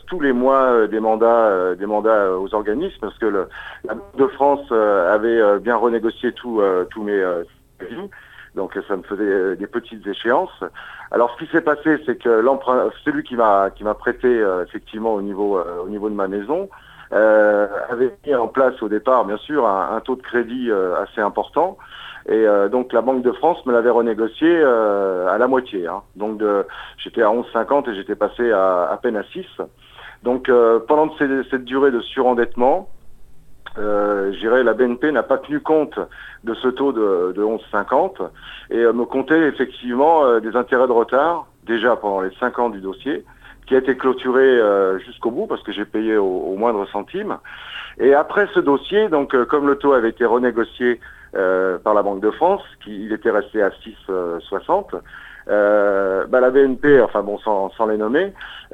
tous les mois des mandats aux organismes, parce que la Banque de France avait bien renégocié tous mes crédits. Donc ça me faisait des petites échéances. Alors ce qui s'est passé, c'est que celui qui m'a prêté effectivement au niveau de ma maison avait mis en place au départ, bien sûr, un taux de crédit assez important. Et donc la Banque de France me l'avait renégocié à la moitié. Hein. Donc j'étais à 11,50 et j'étais passé à peine à 6. Donc pendant cette durée de surendettement, je dirais la BNP n'a pas tenu compte de ce taux de 11,50 et me comptait effectivement des intérêts de retard, déjà pendant les 5 ans du dossier, qui a été clôturé jusqu'au bout parce que j'ai payé au moindre centime. Et après ce dossier, donc comme le taux avait été renégocié par la Banque de France, il était resté à 6,60, la BNP, enfin bon, sans les nommer,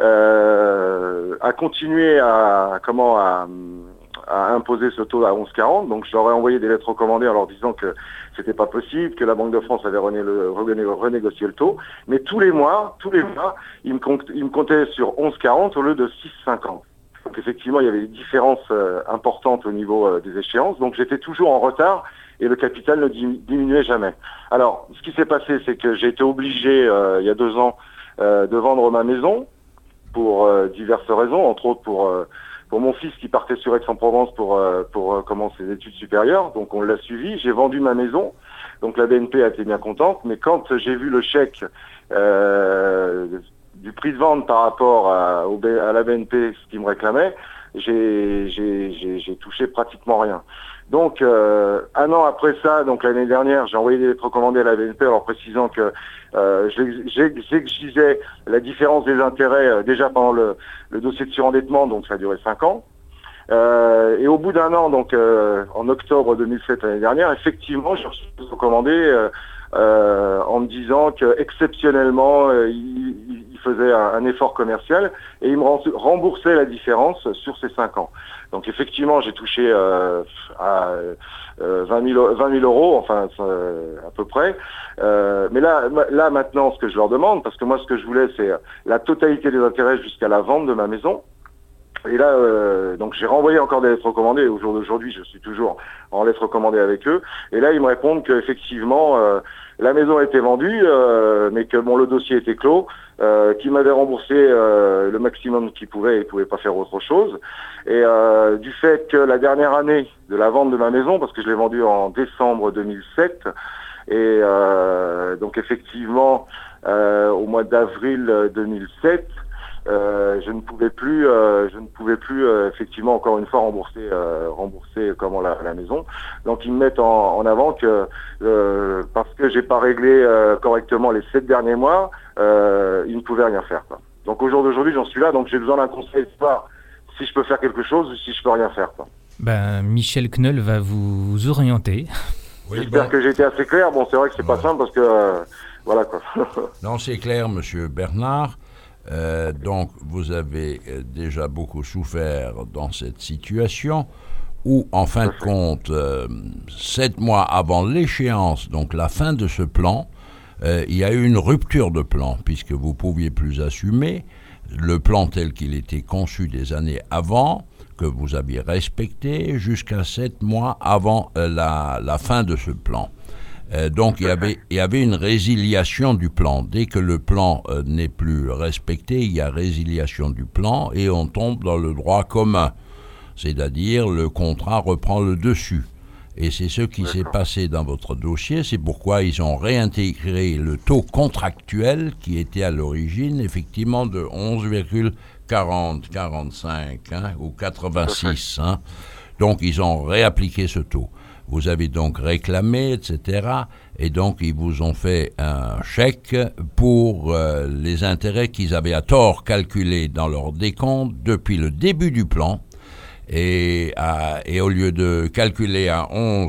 a continué à imposer ce taux à 11,40. Donc je leur ai envoyé des lettres recommandées en leur disant que c'était pas possible, que la Banque de France avait renégocié le taux. Mais tous les mois, ils me comptaient sur 11,40 au lieu de 6,50. Donc effectivement, il y avait des différences importantes au niveau des échéances. Donc j'étais toujours en retard et le capital ne diminuait jamais. Alors, ce qui s'est passé, c'est que j'ai été obligé, il y a 2 ans, de vendre ma maison pour diverses raisons, entre autres pour mon fils qui partait sur Aix-en-Provence pour commencer ses études supérieures. Donc on l'a suivi, j'ai vendu ma maison. Donc la BNP a été bien contente, mais quand j'ai vu le chèque du prix de vente par rapport à la BNP, ce qu'ils me réclamait, j'ai touché pratiquement rien. Donc, 1 an après ça, donc l'année dernière, j'ai envoyé des lettres recommandées à la BNP en leur précisant que j'exigeais la différence des intérêts déjà pendant le dossier de surendettement, donc ça a duré 5 ans. Et au bout d'1 an, donc en octobre 2007 l'année dernière, effectivement, j'ai reçu des lettres recommandées en me disant que exceptionnellement, il faisait un effort commercial et il me remboursait la différence sur ces 5 ans. Donc effectivement, j'ai touché à 20 000 euros, enfin à peu près. Mais là maintenant, ce que je leur demande, parce que moi ce que je voulais, c'est la totalité des intérêts jusqu'à la vente de ma maison. Et là, donc j'ai renvoyé encore des lettres recommandées. Au jour d'aujourd'hui, je suis toujours en lettres recommandées avec eux. Et là, ils me répondent qu'effectivement, la maison a été vendue, mais que bon, le dossier était clos, qu'ils m'avaient remboursé le maximum qu'ils pouvaient et ils pouvaient pas faire autre chose. Et du fait que la dernière année de la vente de ma maison, parce que je l'ai vendue en décembre 2007, et donc effectivement, au mois d'avril 2007, je ne pouvais plus effectivement encore une fois rembourser comment la maison. Donc ils me mettent en avant que parce que j'ai pas réglé correctement les 7 derniers mois, ils ne pouvaient rien faire, quoi. Donc au jour d'aujourd'hui, j'en suis là, donc j'ai besoin d'un conseil de voir si je peux faire quelque chose ou si je peux rien faire, quoi. Michel Knoll va vous orienter. Oui, j'espère que j'ai été assez clair. Bon, c'est vrai que c'est pas simple parce que voilà, quoi. Non, c'est clair, monsieur Bernard. Donc, vous avez déjà beaucoup souffert dans cette situation où, en fin de compte, 7 mois avant l'échéance, donc la fin de ce plan, il y a eu une rupture de plan, puisque vous ne pouviez plus assumer le plan tel qu'il était conçu des années avant, que vous aviez respecté, jusqu'à 7 mois avant la fin de ce plan. Donc il y avait une résiliation du plan. Dès que le plan n'est plus respecté, il y a résiliation du plan et on tombe dans le droit commun. C'est-à-dire le contrat reprend le dessus. Et c'est ce qui s'est passé dans votre dossier. C'est pourquoi ils ont réintégré le taux contractuel qui était à l'origine effectivement de 11,45 ou 86. Donc ils ont réappliqué ce taux. Vous avez donc réclamé, etc. Et donc, ils vous ont fait un chèque pour les intérêts qu'ils avaient à tort calculés dans leur décompte depuis le début du plan. Et au lieu de calculer à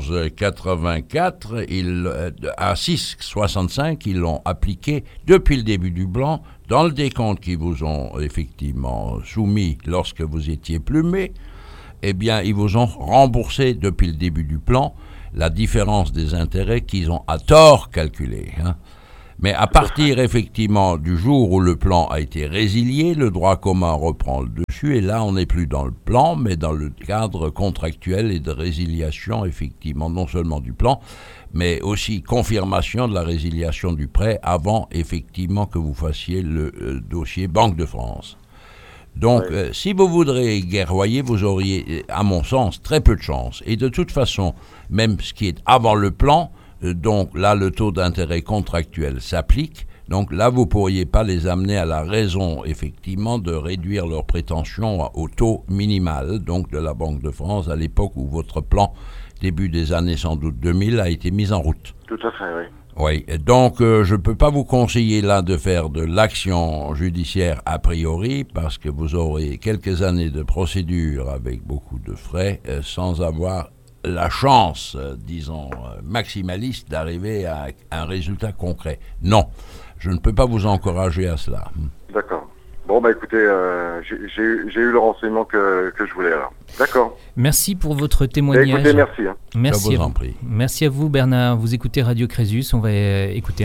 11,84, à 6,65, ils l'ont appliqué depuis le début du plan dans le décompte qu'ils vous ont effectivement soumis lorsque vous étiez plumé. Eh bien, ils vous ont remboursé depuis le début du plan la différence des intérêts qu'ils ont à tort calculés. Mais à partir, effectivement, du jour où le plan a été résilié, le droit commun reprend le dessus, et là, on n'est plus dans le plan, mais dans le cadre contractuel et de résiliation, effectivement, non seulement du plan, mais aussi confirmation de la résiliation du prêt avant, effectivement, que vous fassiez le dossier Banque de France. Donc, si vous voudrez guerroyer, vous auriez, à mon sens, très peu de chance. Et de toute façon, même ce qui est avant le plan, donc là, le taux d'intérêt contractuel s'applique. Donc là, vous ne pourriez pas les amener à la raison, effectivement, de réduire leurs prétentions au taux minimal, donc de la Banque de France, à l'époque où votre plan, début des années sans doute 2000, a été mis en route. Tout à fait, oui. Oui, donc je ne peux pas vous conseiller là de faire de l'action judiciaire a priori, parce que vous aurez quelques années de procédure avec beaucoup de frais, sans avoir la chance, disons, maximaliste d'arriver à un résultat concret. Non, je ne peux pas vous encourager à cela. D'accord. Bon, écoutez, j'ai eu le renseignement que je voulais alors. D'accord. Merci pour votre témoignage. Écoutez, merci. Merci je vous en prie. Merci à vous, Bernard. Vous écoutez Radio Crésus. On va écouter